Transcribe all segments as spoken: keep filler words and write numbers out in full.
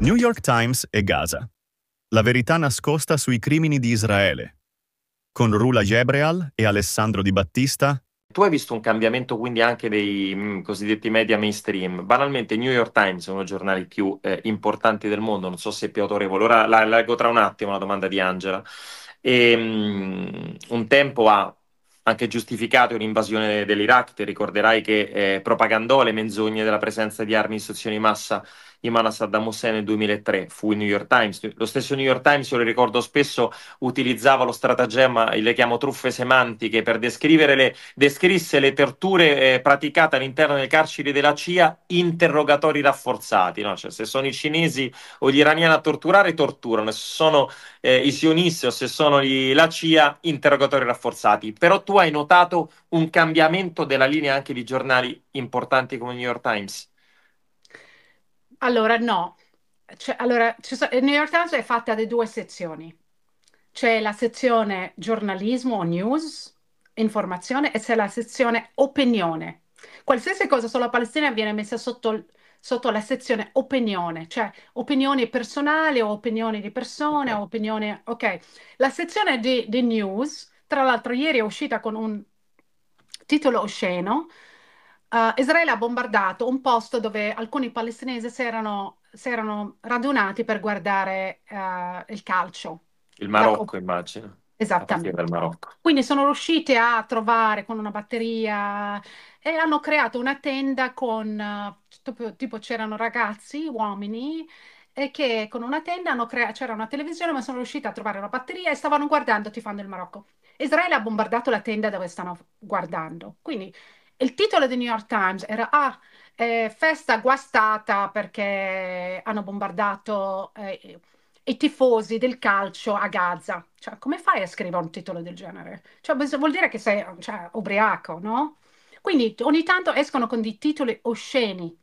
New York Times e Gaza. La verità nascosta sui crimini di Israele. Con Rula Gebreal e Alessandro Di Battista. Tu hai visto un cambiamento quindi anche dei mh, cosiddetti media mainstream. Banalmente, il New York Times è uno dei giornali più eh, importanti del mondo, non so se è più autorevole. Ora la la leggo tra un attimo la domanda di Angela. E, mh, un tempo ha anche giustificato l'invasione dell'Iraq. Ti ricorderai che eh, propagandò le menzogne della presenza di armi in sezioni di massa in mano a Saddam Hussein nel duemilatré. Fu il New York Times. Lo stesso New York Times, io lo ricordo spesso, utilizzava lo stratagemma, le chiamo truffe semantiche, per descrivere le descrisse le torture eh, praticate all'interno delle carceri della C I A, interrogatori rafforzati, no? Cioè, se sono i cinesi o gli iraniani a torturare, torturano, se sono eh, i sionisti o se sono gli- la C I A, interrogatori rafforzati. Però tu hai notato un cambiamento della linea anche di giornali importanti come il New York Times? Allora, no. Cioè, allora, ci so- il New York Times è fatta di due sezioni. C'è la sezione giornalismo o news, informazione, e c'è la sezione opinione. Qualsiasi cosa sulla Palestina viene messa sotto, sotto la sezione opinione, cioè opinioni personali o opinioni di persone o Ok. opinioni... Ok, la sezione di, di news, tra l'altro ieri è uscita con un titolo osceno. Eh, Israele ha bombardato un posto dove alcuni palestinesi si erano, si erano radunati per guardare eh, il calcio. Il La co- Marocco, immagino, a partire dal Esattamente. Marocco. Quindi sono riusciti a trovare con una batteria e hanno creato una tenda con, eh, tipo, tipo c'erano ragazzi, uomini, e che con una tenda hanno creato, c'era una televisione, ma sono riusciti a trovare una batteria e stavano guardando tifando il Marocco. Israele ha bombardato la tenda dove stanno guardando. Quindi il titolo del New York Times era ah, eh, festa guastata perché hanno bombardato eh, i tifosi del calcio a Gaza. Cioè, come fai a scrivere un titolo del genere? Cioè, bis- vuol dire che sei, cioè, ubriaco, no? Quindi ogni tanto escono con dei titoli osceni,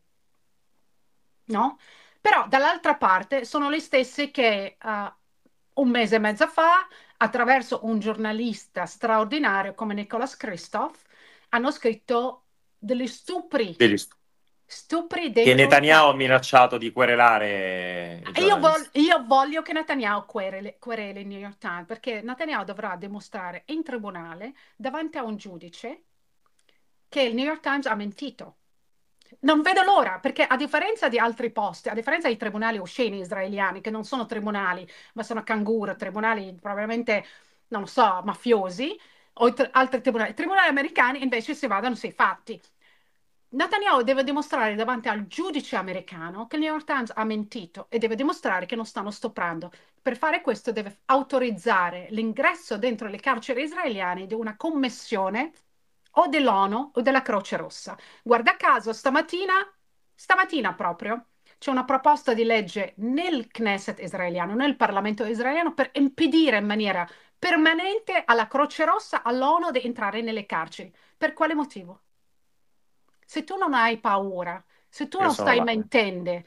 no? Però dall'altra parte sono le stesse che eh, un mese e mezzo fa, attraverso un giornalista straordinario come Nicholas Kristof, hanno scritto degli stupri, Degli stu- stupri che dentro il Netanyahu ha campo. minacciato di querelare il Io, vol- giornalista. io voglio che Netanyahu quereli, quereli il New York Times perché Netanyahu dovrà dimostrare in tribunale davanti a un giudice che il New York Times ha mentito. Non vedo l'ora, perché a differenza di altri posti, a differenza dei tribunali osceni israeliani, che non sono tribunali, ma sono canguro, tribunali probabilmente, non lo so, mafiosi, o i tr- altri tribunali, i tribunali americani invece si vadano sui fatti. Netanyahu deve dimostrare davanti al giudice americano che il New York Times ha mentito e deve dimostrare che non stanno stuprando. Per fare questo deve autorizzare l'ingresso dentro le carceri israeliane di una commissione o dell'ONU o della Croce Rossa. Guarda caso, stamattina, stamattina proprio, c'è una proposta di legge nel Knesset israeliano, nel Parlamento israeliano, per impedire in maniera permanente alla Croce Rossa, all'ONU, di entrare nelle carceri. Per quale motivo? Se tu non hai paura, se tu Io non sono stai là. mentendo,